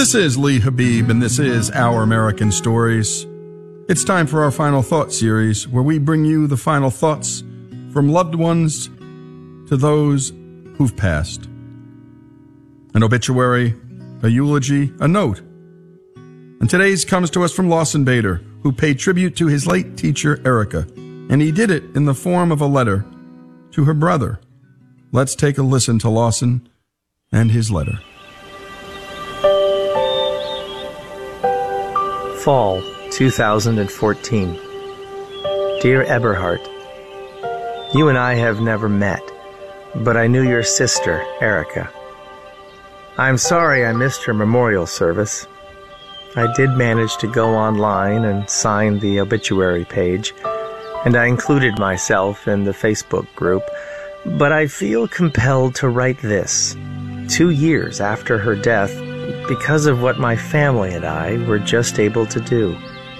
This is Lee Habib, and this is Our American Stories. It's time for our Final Thoughts series, where we bring you the final thoughts from loved ones to those who've passed. An obituary, a eulogy, a note. And today's comes to us from Lawson Bader, who paid tribute to his late teacher, Erica, and he did it in the form of a letter to her brother. Let's take a listen to Lawson and his letter. Fall 2014. Dear Eberhard, you and I have never met, but I knew your sister, Erica. I'm sorry I missed her memorial service. I did manage to go online and sign the obituary page, and I included myself in the Facebook group, but I feel compelled to write this 2 years after her death because of what my family and I were just able to do.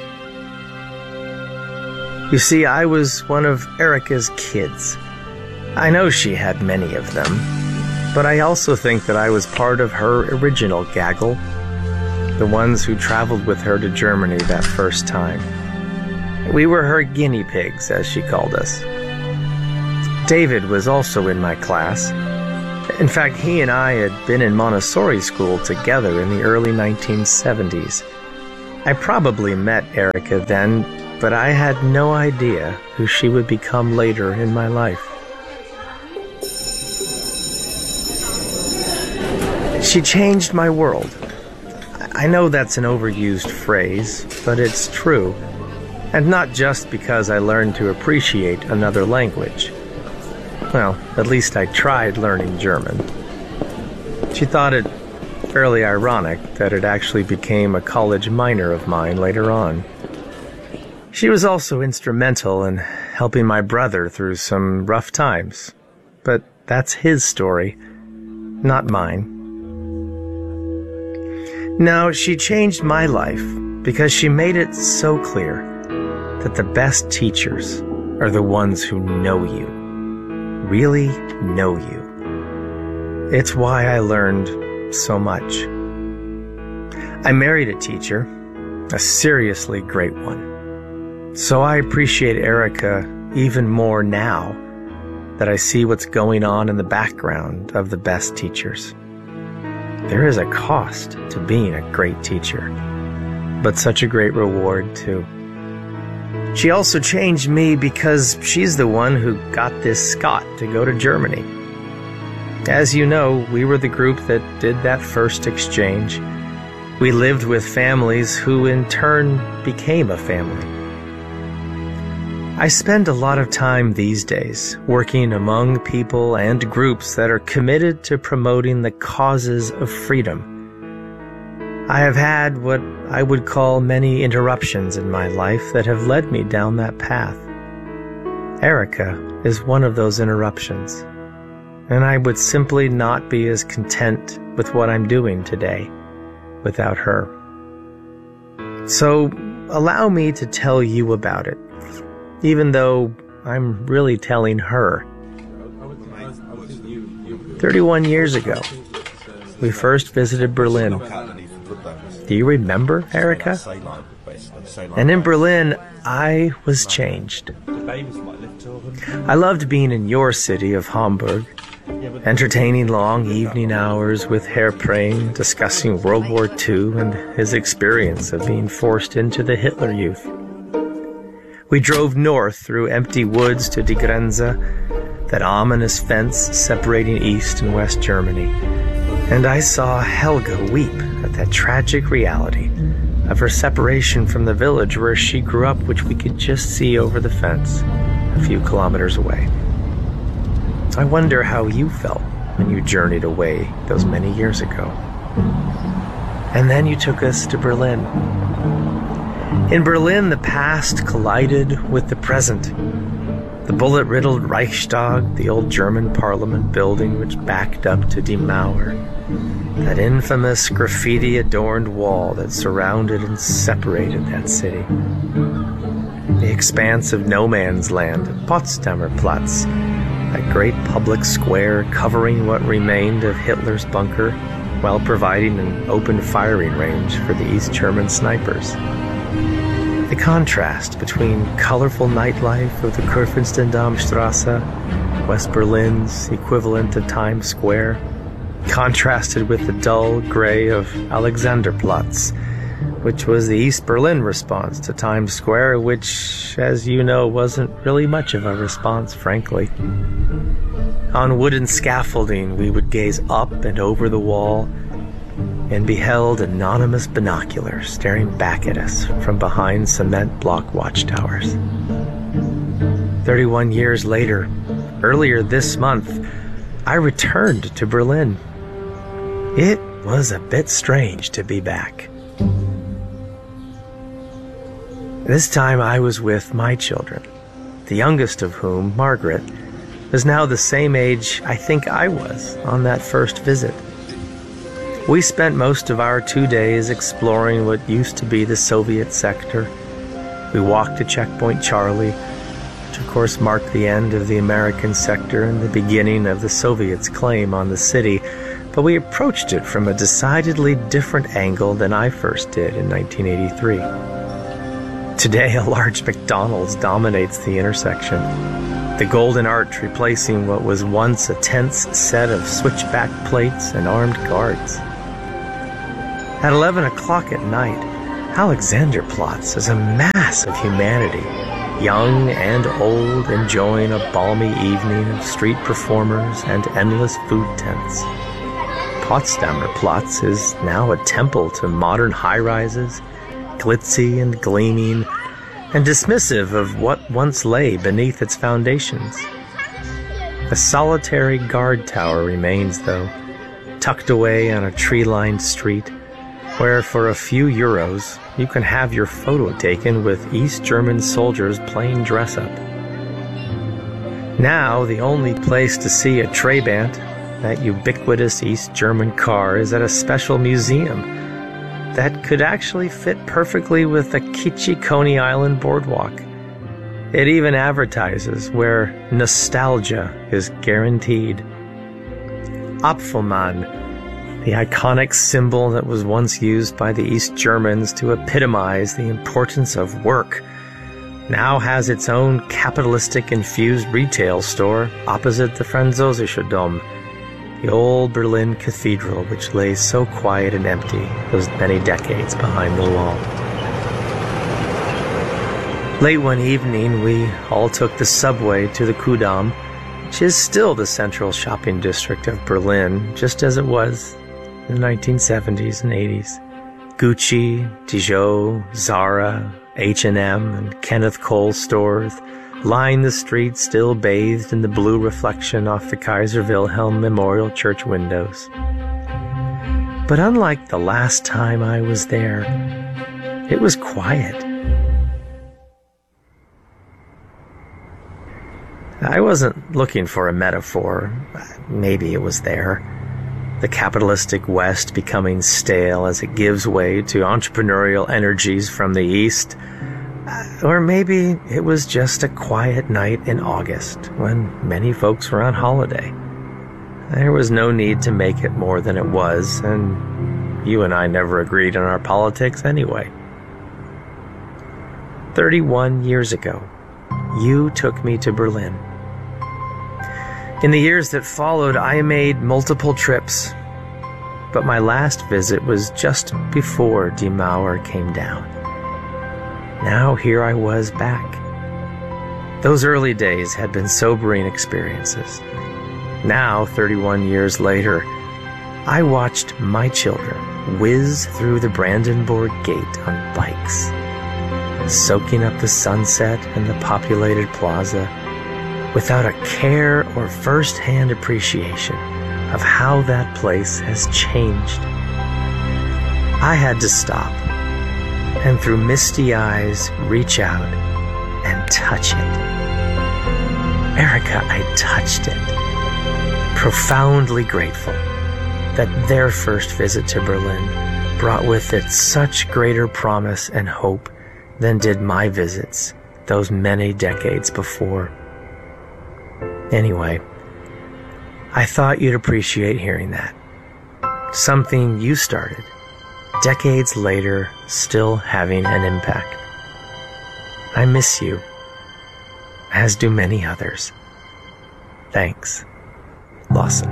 You see, I was one of Erica's kids. I know she had many of them, but I also think that I was part of her original gaggle, the ones who traveled with her to Germany that first time. We were her guinea pigs, as she called us. David was also in my class. In fact, he and I had been in Montessori school together in the early 1970s. I probably met Erica then, but I had no idea who she would become later in my life. She changed my world. I know that's an overused phrase, but it's true. And not just because I learned to appreciate another language. Well, at least I tried learning German. She thought it fairly ironic that it actually became a college minor of mine later on. She was also instrumental in helping my brother through some rough times, but that's his story, not mine. Now, she changed my life because she made it so clear that the best teachers are the ones who know you. Really know you. It's why I learned so much. I married a teacher, a seriously great one. So I appreciate Erica even more now that I see what's going on in the background of the best teachers. There is a cost to being a great teacher, but such a great reward too. She also changed me because she's the one who got this Scot to go to Germany. As you know, we were the group that did that first exchange. We lived with families who in turn became a family. I spend a lot of time these days working among people and groups that are committed to promoting the causes of freedom. I have had what I would call many interruptions in my life that have led me down that path. Erica is one of those interruptions, and I would simply not be as content with what I'm doing today without her. So allow me to tell you about it, even though I'm really telling her. 31 years ago, we first visited Berlin. Do you remember, Erica? And in Berlin, I was changed. I loved being in your city of Hamburg, entertaining long evening hours with Herr Prehn, discussing World War II and his experience of being forced into the Hitler Youth. We drove north through empty woods to Die Grenze, that ominous fence separating East and West Germany, and I saw Helga weep at that tragic reality of her separation from the village where she grew up, which we could just see over the fence a few kilometers away. I wonder how you felt when you journeyed away those many years ago. And then you took us to Berlin. In Berlin, the past collided with the present. The bullet-riddled Reichstag, the old German parliament building which backed up to Die Mauer, that infamous graffiti-adorned wall that surrounded and separated that city. The expanse of no man's land, Potsdamer Platz, that great public square covering what remained of Hitler's bunker, while providing an open firing range for the East German snipers. The contrast between colorful nightlife of the Kurfürstendammstrasse, West Berlin's equivalent to Times Square, contrasted with the dull gray of Alexanderplatz, which was the East Berlin response to Times Square, which, as you know, wasn't really much of a response, frankly. On wooden scaffolding, we would gaze up and over the wall and beheld anonymous binoculars staring back at us from behind cement block watchtowers. 31 years later, earlier this month, I returned to Berlin. It was a bit strange to be back. This time I was with my children, the youngest of whom, Margaret, was now the same age I think I was on that first visit. We spent most of our 2 days exploring what used to be the Soviet sector. We walked to Checkpoint Charlie, which of course marked the end of the American sector and the beginning of the Soviets' claim on the city, but we approached it from a decidedly different angle than I first did in 1983. Today, a large McDonald's dominates the intersection, the Golden Arch replacing what was once a tense set of switchback plates and armed guards. At 11 o'clock at night, Alexanderplatz is a mass of humanity, young and old, enjoying a balmy evening of street performers and endless food tents. Potsdamer Platz is now a temple to modern high-rises, glitzy and gleaming, and dismissive of what once lay beneath its foundations. A solitary guard tower remains, though, tucked away on a tree-lined street, where for a few euros you can have your photo taken with East German soldiers playing dress-up. Now, the only place to see a Trabant, that ubiquitous East German car, is at a special museum that could actually fit perfectly with the kitschy Coney Island boardwalk. It even advertises where nostalgia is guaranteed. Apfelmann, the iconic symbol that was once used by the East Germans to epitomize the importance of work, now has its own capitalistic-infused retail store opposite the Französische Dom, the old Berlin cathedral which lay so quiet and empty those many decades behind the wall. Late one evening, we all took the subway to the Kudamm, which is still the central shopping district of Berlin, just as it was in the 1970s and 80s. Gucci, Dijon, Zara, H&M, and Kenneth Cole stores line the streets still bathed in the blue reflection off the Kaiser Wilhelm Memorial Church windows. But unlike the last time I was there, it was quiet. I wasn't looking for a metaphor. Maybe it was there. The capitalistic West becoming stale as it gives way to entrepreneurial energies from the East. Or maybe it was just a quiet night in August when many folks were on holiday. There was no need to make it more than it was, and you and I never agreed on our politics anyway. 31 years ago, you took me to Berlin. In the years that followed, I made multiple trips, but my last visit was just before Die Mauer came down. Now here I was back. Those early days had been sobering experiences. Now, 31 years later, I watched my children whiz through the Brandenburg Gate on bikes, soaking up the sunset and the populated plaza without a care or first-hand appreciation of how that place has changed. I had to stop and through misty eyes reach out and touch it. Erica, I touched it, profoundly grateful that their first visit to Berlin brought with it such greater promise and hope than did my visits those many decades before. Anyway, I thought you'd appreciate hearing that. something you started, decades later still having an impact. I miss you, as do many others. Thanks, Lawson.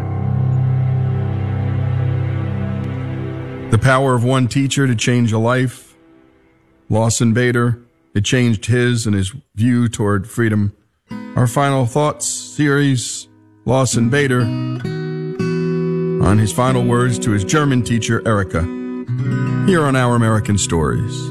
The power of one teacher to change a life. Lawson Bader, it changed his and his view toward freedom. Our final thoughts series, Lawson Bader, on his final words to his German teacher, Erica, here on Our American Stories.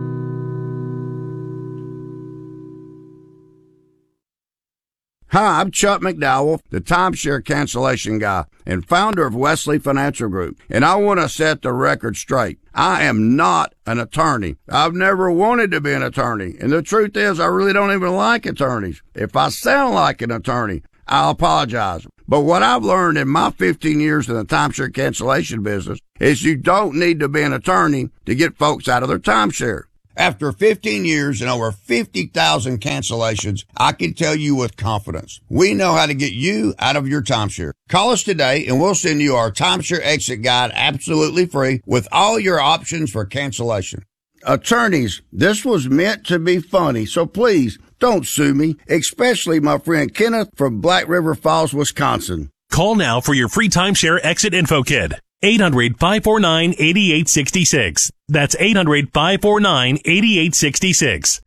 Hi, I'm Chuck McDowell, the timeshare cancellation guy and founder of Wesley Financial Group, and I want to set the record straight. I am not an attorney. I've never wanted to be an attorney, and the truth is I really don't even like attorneys. If I sound like an attorney, I'll apologize. But what I've learned in my 15 years in the timeshare cancellation business is you don't need to be an attorney to get folks out of their timeshare. After 15 years and over 50,000 cancellations, I can tell you with confidence, we know how to get you out of your timeshare. Call us today and we'll send you our timeshare exit guide absolutely free with all your options for cancellation. Attorneys, this was meant to be funny, so please don't sue me, especially my friend Kenneth from Black River Falls, Wisconsin. Call now for your free timeshare exit info kit. 800-549-8866. That's 800-549-8866.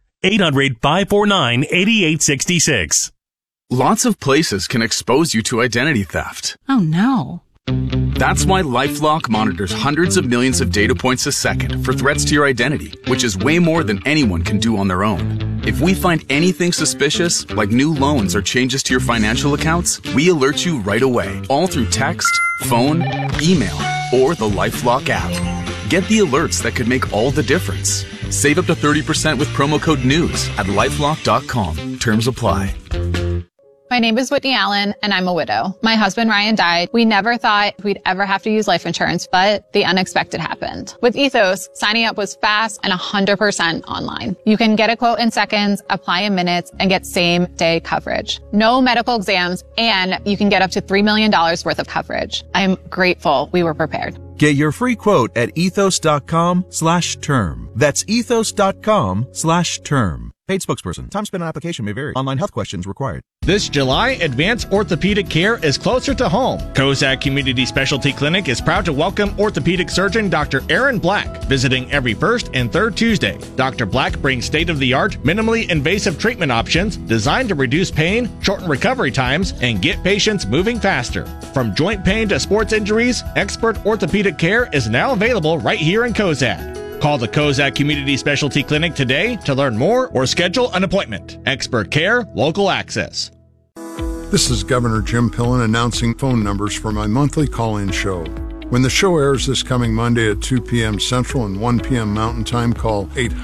800-549-8866. Lots of places can expose you to identity theft. Oh, no. That's why LifeLock monitors hundreds of millions of data points a second for threats to your identity, which is way more than anyone can do on their own. If we find anything suspicious, like new loans or changes to your financial accounts, we alert you right away, all through text, phone, email, or the LifeLock app. Get the alerts that could make all the difference. Save up to 30% with promo code NEWS at LifeLock.com. Terms apply. My name is Whitney Allen, and I'm a widow. My husband, Ryan, died. We never thought we'd ever have to use life insurance, but the unexpected happened. With Ethos, signing up was fast and 100% online. You can get a quote in seconds, apply in minutes, and get same-day coverage. No medical exams, and you can get up to $3 million worth of coverage. I'm grateful we were prepared. Get your free quote at ethos.com/term. That's ethos.com/term. Paid spokesperson. Time spent on application may vary. Online health questions required. This July, Advanced Orthopedic Care is closer to home. Kozak Community Specialty Clinic is proud to welcome orthopedic surgeon Dr. Aaron Black, visiting every first and third Tuesday. Dr. Black brings state-of-the-art, minimally invasive treatment options designed to reduce pain, shorten recovery times, and get patients moving faster. From joint pain to sports injuries, expert orthopedic care is now available right here in Kozak. Call the Kozak Community Specialty Clinic today to learn more or schedule an appointment. Expert care, local access. This is Governor Jim Pillen announcing phone numbers for my monthly call-in show. When the show airs this coming Monday at 2 p.m. Central and 1 p.m. Mountain Time, call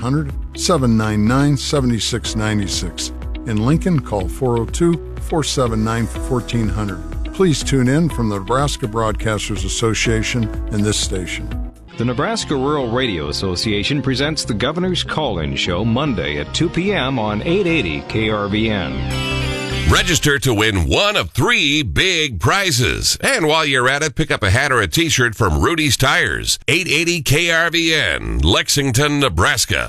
800-799-7696. In Lincoln, call 402-479-1400. Please tune in from the Nebraska Broadcasters Association and this station. The Nebraska Rural Radio Association presents the Governor's Call-In Show Monday at 2 p.m. on 880 KRVN. Register to win one of 3 big prizes. And while you're at it, pick up a hat or a t-shirt from Rudy's Tires, 880 KRVN, Lexington, Nebraska.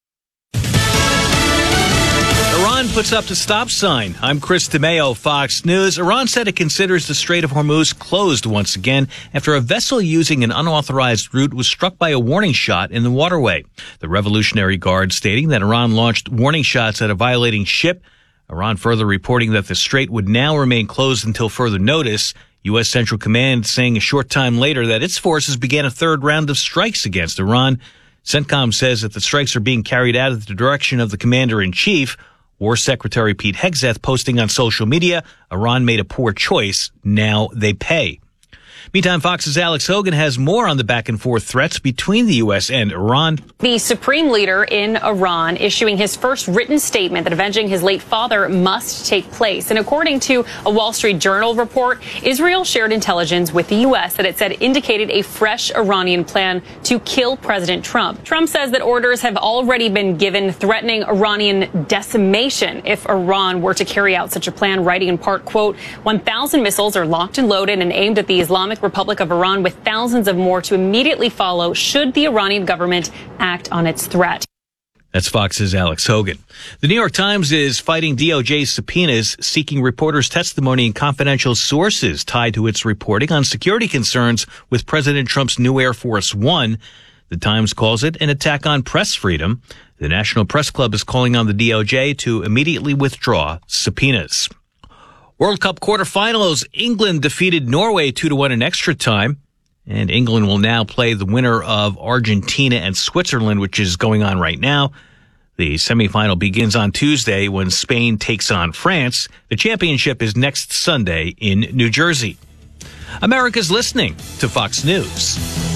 Iran puts up the stop sign. I'm Chris DeMeo, Fox News. Iran said it considers the Strait of Hormuz closed once again after a vessel using an unauthorized route was struck by a warning shot in the waterway. The Revolutionary Guard stating that Iran launched warning shots at a violating ship. Iran further reporting that the strait would now remain closed until further notice. U.S. Central Command saying a short time later that its forces began a third round of strikes against Iran. CENTCOM says that the strikes are being carried out at the direction of the commander-in-chief. War Secretary Pete Hegseth posting on social media, Iran made a poor choice. Now they pay. Meantime, Fox's Alex Hogan has more on the back-and-forth threats between the U.S. and Iran. The supreme leader in Iran issuing his first written statement that avenging his late father must take place. And according to a Wall Street Journal report, Israel shared intelligence with the U.S. that it said indicated a fresh Iranian plan to kill President Trump. Trump says that orders have already been given threatening Iranian decimation if Iran were to carry out such a plan, writing in part, quote, 1,000 missiles are locked and loaded and aimed at the Islamic Islamic Republic of Iran, with thousands of more to immediately follow should the Iranian government act on its threat. That's Fox's Alex Hogan. The New York Times is fighting DOJ's subpoenas seeking reporters' testimony and confidential sources tied to its reporting on security concerns with President Trump's new Air Force One. The Times calls it an attack on press freedom. The National Press Club is calling on the DOJ to immediately withdraw subpoenas. World Cup quarterfinals, England defeated Norway 2-1 in extra time. And England will now play the winner of Argentina and Switzerland, which is going on right now. The semifinal begins on Tuesday when Spain takes on France. The championship is next Sunday in New Jersey. America's listening to Fox News.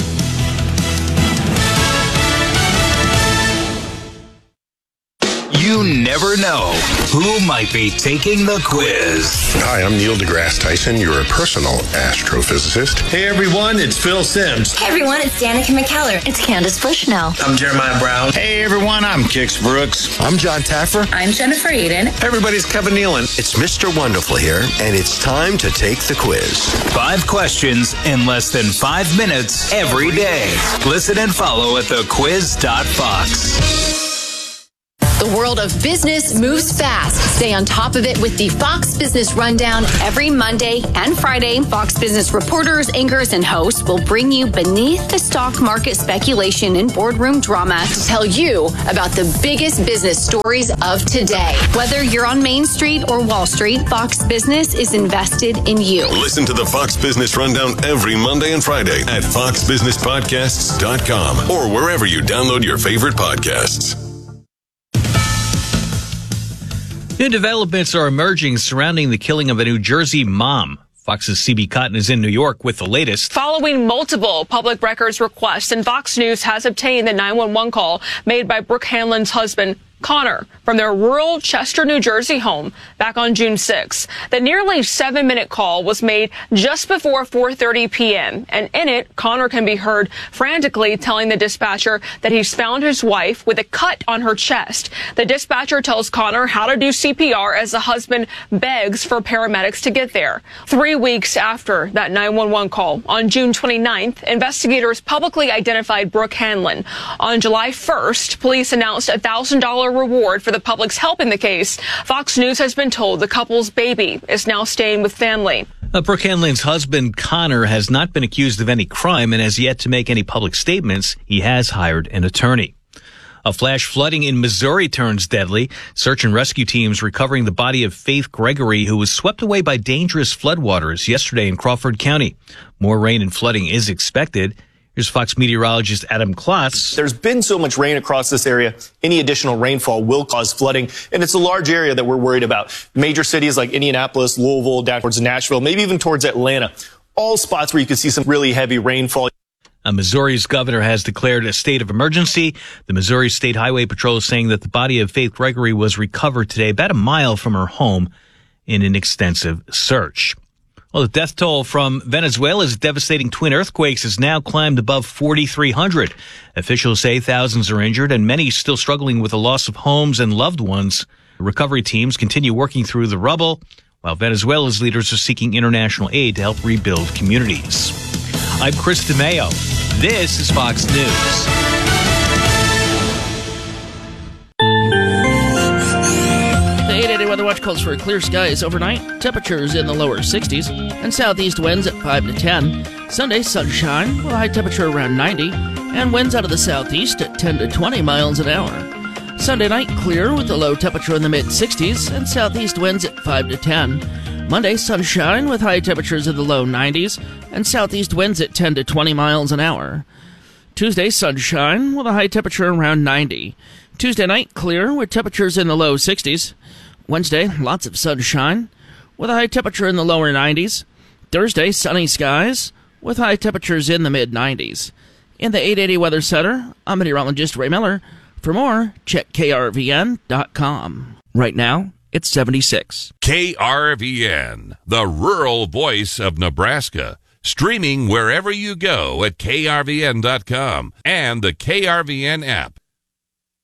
You never know who might be taking the quiz. Hi, I'm Neil deGrasse Tyson, your personal astrophysicist. Hey everyone, it's Phil Simms. Hey everyone, it's Danica McKellar. It's Candace Bushnell. I'm Jeremiah Brown. Hey everyone, I'm Kix Brooks. I'm John Taffer. I'm Jennifer Aiden. Hey everybody, it's Kevin Nealon. It's Mr. Wonderful here, and it's time to take the quiz. 5 questions in less than 5 minutes every day. Listen and follow at thequiz.fox. The world of business moves fast. Stay on top of it with the Fox Business Rundown every Monday and Friday. Fox Business reporters, anchors, and hosts will bring you beneath the stock market speculation and boardroom drama to tell you about the biggest business stories of today. Whether you're on Main Street or Wall Street, Fox Business is invested in you. Listen to the Fox Business Rundown every Monday and Friday at foxbusinesspodcasts.com or wherever you download your favorite podcasts. New developments are emerging surrounding the killing of a New Jersey mom. Fox's CB Cotton is in New York with the latest. Following multiple public records requests, and Fox News has obtained the 911 call made by Brooke Hanlon's husband, Connor, from their rural Chester, New Jersey home back on June 6. The nearly 7-minute call was made just before 4:30 p.m., and in it, Connor can be heard frantically telling the dispatcher that he's found his wife with a cut on her chest. The dispatcher tells Connor how to do CPR as the husband begs for paramedics to get there. 3 weeks after that 911 call, on June 29th, investigators publicly identified Brooke Hanlon. On July 1st, police announced a $1,000 reward for the public's help in the case. Fox News has been told the couple's baby is now staying with family. Brooke Hanlon's husband, Connor, has not been accused of any crime and has yet to make any public statements. He has hired an attorney. A flash flooding in Missouri turns deadly. Search and rescue teams recovering the body of Faith Gregory, who was swept away by dangerous floodwaters yesterday in Crawford County. More rain and flooding is expected. Here's Fox meteorologist Adam Klotz. There's been so much rain across this area, any additional rainfall will cause flooding, and it's a large area that we're worried about. Major cities like Indianapolis, Louisville, down towards Nashville, maybe even towards Atlanta, all spots where you could see some really heavy rainfall. Missouri's governor has declared a state of emergency. The Missouri State Highway Patrol is saying that the body of Faith Gregory was recovered today about a mile from her home in an extensive search. Well, the death toll from Venezuela's devastating twin earthquakes has now climbed above 4,300. Officials say thousands are injured and many still struggling with the loss of homes and loved ones. Recovery teams continue working through the rubble, while Venezuela's leaders are seeking international aid to help rebuild communities. I'm Chris DeMeo. This is Fox News. Weather Watch calls for clear skies overnight, temperatures in the lower 60s, and southeast winds at 5 to 10. Sunday, sunshine with a high temperature around 90, and winds out of the southeast at 10 to 20 miles an hour. Sunday night, clear with a low temperature in the mid-60s, and southeast winds at 5 to 10. Monday, sunshine with high temperatures in the low 90s, and southeast winds at 10 to 20 miles an hour. Tuesday, sunshine with a high temperature around 90. Tuesday night, clear with temperatures in the low 60s. Wednesday, lots of sunshine, with a high temperature in the lower 90s. Thursday, sunny skies, with high temperatures in the mid-90s. In the 880 Weather Center, I'm meteorologist Ray Miller. For more, check KRVN.com. Right now, it's 76. KRVN, the rural voice of Nebraska. Streaming wherever you go at KRVN.com and the KRVN app.